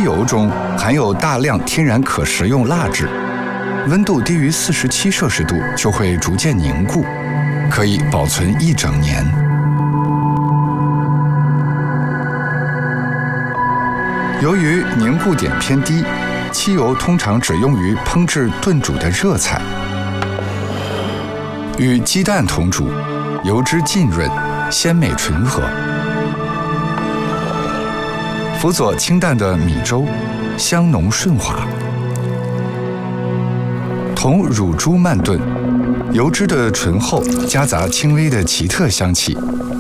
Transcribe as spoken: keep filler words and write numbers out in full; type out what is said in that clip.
油中含有大量天然可食用蜡质，温度低于四十七摄氏度就会逐渐凝固，可以保存一整年。由于凝固点偏低，漆油通常只用于烹制炖煮的热菜。与鸡蛋同煮，油脂浸润，鲜美醇和。辅佐清淡的米粥，香浓顺滑。同乳猪慢炖，油脂的醇厚夹杂轻微的奇特香气，